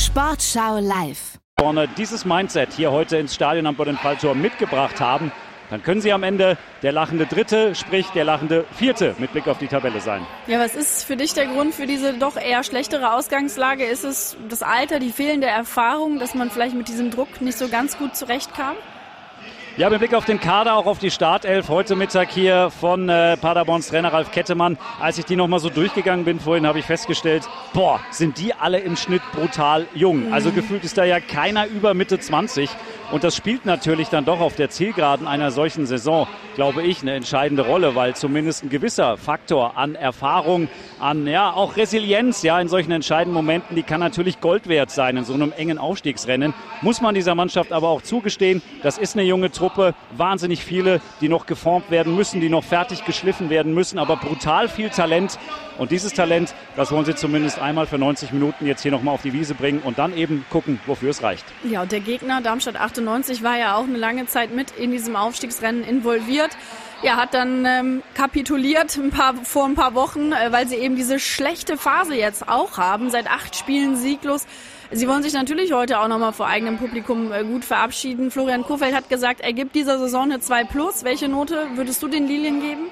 Sportschau live. Vorne dieses Mindset hier heute ins Stadion am Böllenfalltor mitgebracht haben, dann können sie am Ende der lachende Dritte, sprich der lachende Vierte mit Blick auf die Tabelle sein. Ja, was ist für dich der Grund für diese doch eher schlechtere Ausgangslage? Ist es das Alter, die fehlende Erfahrung, dass man vielleicht mit diesem Druck nicht so ganz gut zurechtkam? Ja, mit Blick auf den Kader, auch auf die Startelf heute Mittag hier von Paderborns Trainer Ralf Kettemann. Als ich die nochmal so durchgegangen bin vorhin, habe ich festgestellt, sind die alle im Schnitt brutal jung. Also gefühlt ist da ja keiner über Mitte 20. Und das spielt natürlich dann doch auf der Zielgeraden einer solchen Saison, glaube ich, eine entscheidende Rolle, weil zumindest ein gewisser Faktor an Erfahrung, an auch Resilienz, in solchen entscheidenden Momenten, die kann natürlich Gold wert sein in so einem engen Aufstiegsrennen. Muss man dieser Mannschaft aber auch zugestehen, das ist eine junge Truppe, wahnsinnig viele, die noch geformt werden müssen, die noch fertig geschliffen werden müssen, aber brutal viel Talent. Und dieses Talent, das wollen sie zumindest einmal für 90 Minuten jetzt hier nochmal auf die Wiese bringen und dann eben gucken, wofür es reicht. Ja, und der Gegner Darmstadt 98 war ja auch eine lange Zeit mit in diesem Aufstiegsrennen involviert. Ja, hat dann kapituliert vor ein paar Wochen, weil sie eben diese schlechte Phase jetzt auch haben. Seit 8 Spielen sieglos. Sie wollen sich natürlich heute auch nochmal vor eigenem Publikum gut verabschieden. Florian Kohfeldt hat gesagt, er gibt dieser Saison eine 2+. Welche Note würdest du den Lilien geben?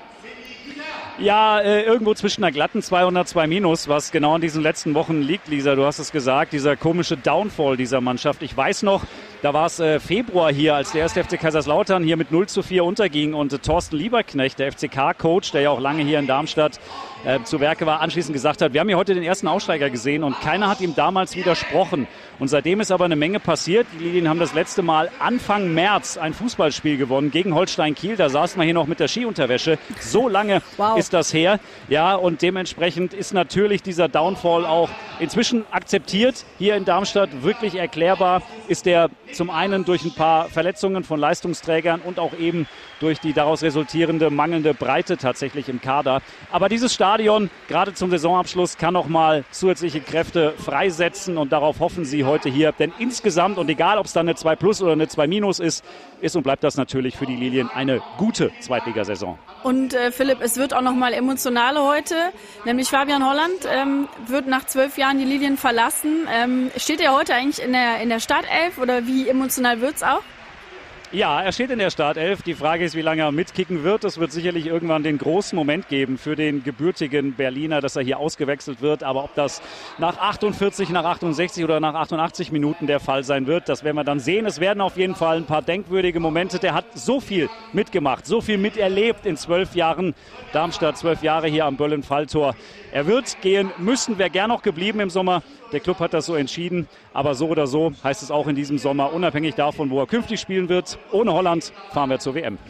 Ja, irgendwo zwischen einer glatten 2 und einer 2-, was genau in diesen letzten Wochen liegt, Lisa. Du hast es gesagt, dieser komische Downfall dieser Mannschaft. Ich weiß noch, da war es Februar hier, als der erste FC Kaiserslautern hier mit 0:4 unterging und Thorsten Lieberknecht, der FCK-Coach, der ja auch lange hier in Darmstadt zu Werke war, anschließend gesagt hat, wir haben hier heute den ersten Aussteiger gesehen und keiner hat ihm damals widersprochen. Und seitdem ist aber eine Menge passiert. Die Lilien haben das letzte Mal Anfang März ein Fußballspiel gewonnen gegen Holstein Kiel. Da saßen wir hier noch mit der Skiunterwäsche. So lange ist das her. Ja, und dementsprechend ist natürlich dieser Downfall auch inzwischen akzeptiert. Hier in Darmstadt wirklich erklärbar ist der zum einen durch ein paar Verletzungen von Leistungsträgern und auch eben durch die daraus resultierende mangelnde Breite tatsächlich im Kader. Aber dieses Stadion, gerade zum Saisonabschluss, kann noch mal zusätzliche Kräfte freisetzen und darauf hoffen sie heute hier. Denn insgesamt, und egal ob es dann eine 2+ oder eine 2- ist und bleibt das natürlich für die Lilien eine gute Zweitligasaison. Und Philipp, es wird auch noch mal emotionaler heute, nämlich Fabian Holland wird nach 12 Jahren die Lilien verlassen. Steht er heute eigentlich in der Startelf oder wie emotional wird's auch? Ja, er steht in der Startelf. Die Frage ist, wie lange er mitkicken wird. Es wird sicherlich irgendwann den großen Moment geben für den gebürtigen Berliner, dass er hier ausgewechselt wird. Aber ob das nach 48, nach 68 oder nach 88 Minuten der Fall sein wird, das werden wir dann sehen. Es werden auf jeden Fall ein paar denkwürdige Momente. Der hat so viel mitgemacht, so viel miterlebt in 12 Jahren. Darmstadt, 12 Jahre hier am Böllenfalltor. Er wird gehen müssen, wäre gern noch geblieben im Sommer. Der Club hat das so entschieden, aber so oder so heißt es auch in diesem Sommer, unabhängig davon, wo er künftig spielen wird. Ohne Holland fahren wir zur WM.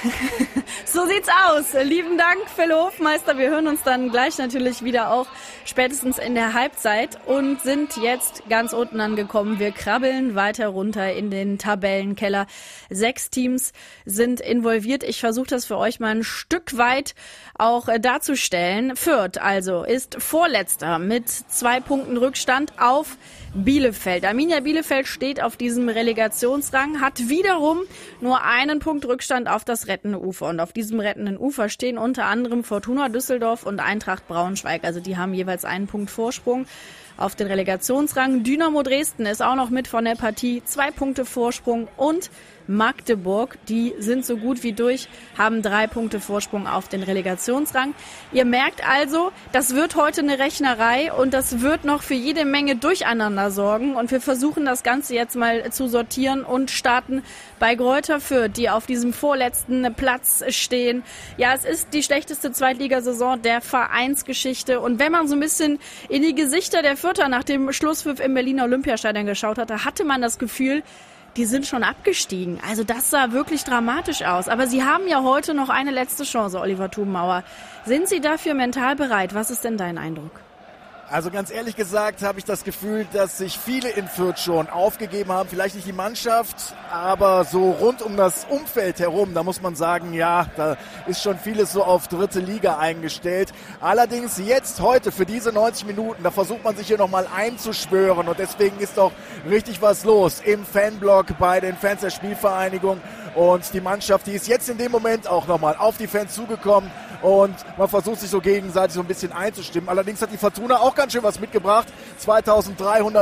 So sieht's aus. Lieben Dank, Phil Hofmeister. Wir hören uns dann gleich natürlich wieder auch spätestens in der Halbzeit und sind jetzt ganz unten angekommen. Wir krabbeln weiter runter in den Tabellenkeller. 6 Teams sind involviert. Ich versuche das für euch mal ein Stück weit auch darzustellen. Fürth also ist Vorletzter mit 2 Punkten Rückstand auf Bielefeld. Arminia Bielefeld steht auf diesem Relegationsrang, hat wiederum nur 1 Punkt Rückstand auf das rettende Ufer. Und auf diesem rettenden Ufer stehen unter anderem Fortuna Düsseldorf und Eintracht Braunschweig. Also die haben jeweils 1 Punkt Vorsprung auf den Relegationsrang. Dynamo Dresden ist auch noch mit von der Partie, 2 Punkte Vorsprung und Magdeburg, die sind so gut wie durch, haben 3 Punkte Vorsprung auf den Relegationsrang. Ihr merkt also, das wird heute eine Rechnerei und das wird noch für jede Menge Durcheinander sorgen. Und wir versuchen das Ganze jetzt mal zu sortieren und starten bei Greuther Fürth, die auf diesem vorletzten Platz stehen. Ja, es ist die schlechteste Zweitligasaison der Vereinsgeschichte. Und wenn man so ein bisschen in die Gesichter der Fürther nach dem Schlusspfiff im Berliner Olympiastadion geschaut hatte, hatte man das Gefühl, die sind schon abgestiegen. Also das sah wirklich dramatisch aus. Aber sie haben ja heute noch eine letzte Chance, Oliver Thubenmauer. Sind Sie dafür mental bereit? Was ist denn dein Eindruck? Also ganz ehrlich gesagt habe ich das Gefühl, dass sich viele in Fürth schon aufgegeben haben. Vielleicht nicht die Mannschaft, aber so rund um das Umfeld herum, da muss man sagen, ja, da ist schon vieles so auf 3. Liga eingestellt. Allerdings jetzt, heute, für diese 90 Minuten, da versucht man sich hier nochmal einzuschwören. Und deswegen ist doch richtig was los im Fanblock bei den Fans der Spielvereinigung. Und die Mannschaft, die ist jetzt in dem Moment auch nochmal auf die Fans zugekommen. Und man versucht sich so gegenseitig so ein bisschen einzustimmen. Allerdings hat die Fortuna auch ganz schön was mitgebracht. 2300